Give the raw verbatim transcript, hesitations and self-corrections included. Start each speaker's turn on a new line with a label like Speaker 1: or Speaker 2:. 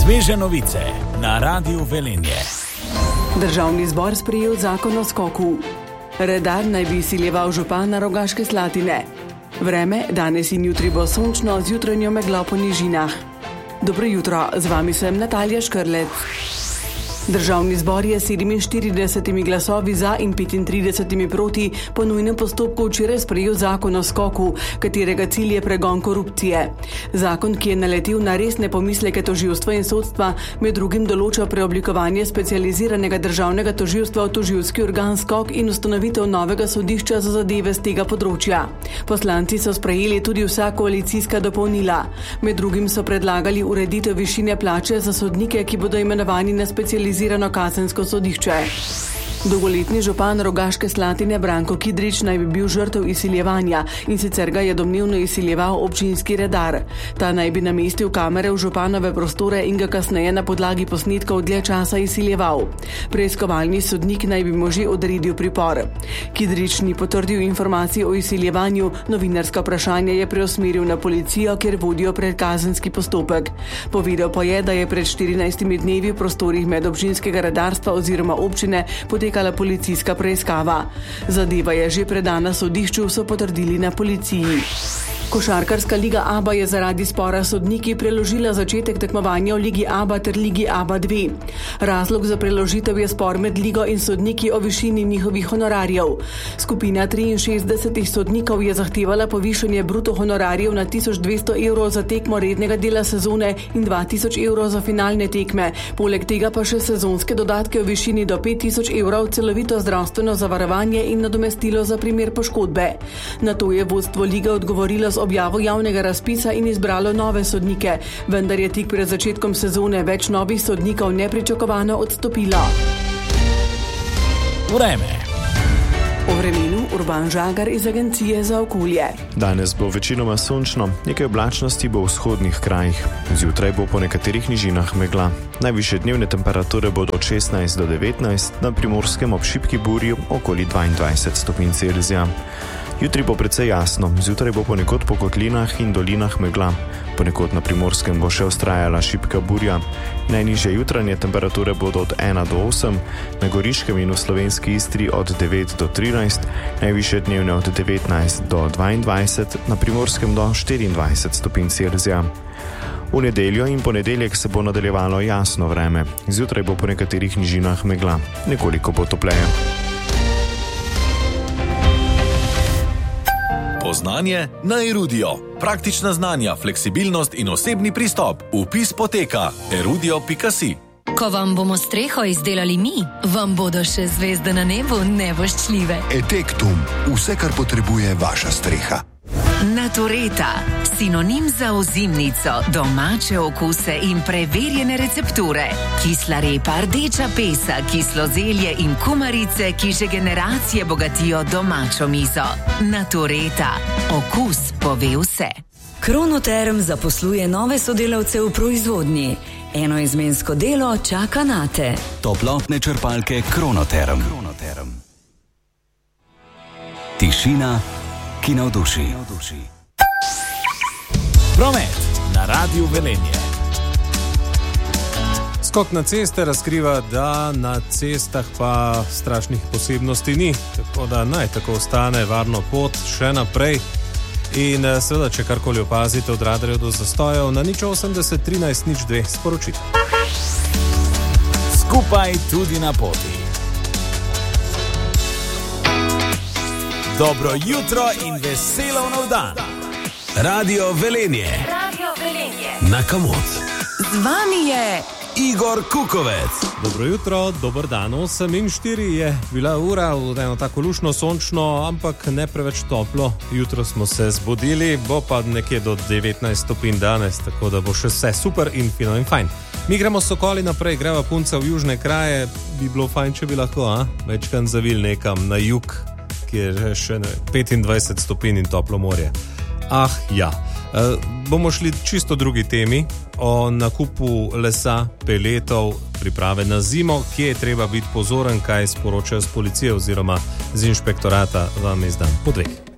Speaker 1: Sveže novice na Radiu Velenje.
Speaker 2: Državni zbor sprejel zakon o skoku. Redar naj bi izsiljeval župana Rogaške Slatine. Vreme danes in jutri bo sončno z jutranjo meglo po nižinah. Dobro jutro, z vami sem Natalija Škrlec. Državni zbor je s sedeminštiridesetimi glasovi za in petintridesetimi proti po nujnem postopku včeraj sprejel zakon o skoku, katerega cilj je pregon korupcije. Zakon, ki je naletel na resne pomisleke tožilstva in sodstva, med drugim določa preoblikovanje specializiranega državnega tožilstva v tožilski organ skok in ustanovitev novega sodišča za zadeve z tega področja. Poslanci so sprejeli tudi vsa koalicijska dopolnila. Med drugim so predlagali ureditev višine plače za sodnike, ki bodo imenovani na specializirano kazensko sodišče. Dolgoletni župan Rogaške Slatine Branko Kidrič naj bi bil žrtev izsiljevanja in sicer ga je domnevno izsiljeval občinski redar. Ta naj bi namestil kamere v županove prostore in ga kasneje na podlagi posnetkov dlje časa izsiljeval. Preiskovalni sodnik naj bi mu že odredil pripor. Kidrič ni potrdil informacij o izsiljevanju, novinarska vprašanja je preusmeril na policijo, kjer vodijo predkazenski postopek. Povedal pa je, da je pred štirinajstimi dnevi v prostorih medobčinskega redarstva oziroma občine potekala policijska preiskava. Zadeva je že predana sodišču, so potrdili na policiji. Košarkarska liga ABA je zaradi spora s sodniki preložila začetek tekmovanja v ligi ABA ter ligi ABA dve. Razlog za preložitev je spor med ligo in sodniki o višini njihovih honorarjev. Skupina triinšestdesetih sodnikov je zahtevala povišanje bruto honorarjev na tisoč dvesto evrov za tekmo rednega dela sezone in dva tisoč evrov za finalne tekme. Poleg tega pa še sezonske dodatke v višini do pet tisoč evrov, celovito zdravstveno zavarovanje in nadomestilo za primer poškodbe. Na to je vodstvo lige odgovorilo z objavo javnega razpisa in izbralo nove sodnike, vendar je tik pred začetkom sezone več novih sodnikov nepričakovano odstopilo.
Speaker 1: Vreme.
Speaker 2: O vremenu Urban Žagar iz Agencije za okolje.
Speaker 3: Danes bo večinoma sončno, nekaj oblačnosti bo v vzhodnih krajih. Zjutraj bo po nekaterih nižinah megla. Najvišje dnevne temperature bodo od šestnajst do devetnajst, na Primorskem ob šibki burji okoli dvaindvajset stopinj Celzija. Jutri bo precej jasno, zjutraj bo ponekod po kotlinah in dolinah megla. Ponekod na Primorskem bo še vztrajala šibka burja. Najnižje jutranje temperature bodo od ena do osem, na Goriškem in v slovenski Istri od devet do trinajst, najvišje dnevne od devetnajst do dvaindvajset, na Primorskem do štiriindvajset stopinj Celzija. V nedeljo in ponedeljek se bo nadaljevalo jasno vreme. Zjutraj bo po nekaterih nižinah megla, nekoliko bo topleje.
Speaker 1: Poznanje na Erudio. Praktična znanja, fleksibilnost in osebni pristop. Vpis poteka erudio pika si.
Speaker 4: Ko vam bomo streho izdelali mi, vam bodo še zvezde na nebu nevoščljive.
Speaker 5: Etektum. Vse, kar potrebuje vaša streha.
Speaker 6: Natureta. Sinonim za ozimnico, domače okuse in preverjene recepture. Kisla repa, rdeča pesa, kislo zelje in kumarice, ki že generacije bogatijo domačo mizo. Natureta. Okus pove vse.
Speaker 7: Kronoterm zaposluje nove sodelavce v proizvodnji. Enoizmensko delo čaka nate.
Speaker 8: Toplotne črpalke Kronoterm. Kronoterm. Tišina, ki navduši.
Speaker 1: Promet na Radiu Velenje.
Speaker 9: Skok na ceste razkriva, da na cestah pa strašnih posebnosti ni, tako da naj tako ostane varno pot še naprej. In seveda, če karkoli opazite od radarjev do zastojev, na nič osemdeset trinajst nič dve sporočite.
Speaker 1: Skupaj tudi na poti. Dobro jutro in veselo nov dan. Radio Velenje.
Speaker 4: Radio Velenje.
Speaker 1: Na Kamot.
Speaker 6: Z vami je
Speaker 1: Igor Kukovec.
Speaker 9: Dobro jutro, dober dan. osem in štiri je bila ura, v eno tako lušno, sončno, ampak ne preveč toplo. Jutro smo se zbudili, bo pa nekje do devetnajst stopinj danes, tako da bo še vse super in fino in fajn. Mi gremo Sokoli naprej, greva punca v južne kraje, bi bilo fajn, če bi lahko, a? Večkrat zavil nekam na jug, kjer je še ne, petindvajset stopinj in toplo morje. Ah, ja. E, bomo šli čisto drugi temi, o nakupu lesa, peletov, priprave na zimo, kje je treba biti pozoren, kaj sporočajo z policije oziroma z inšpektorata vam izdan po dveh.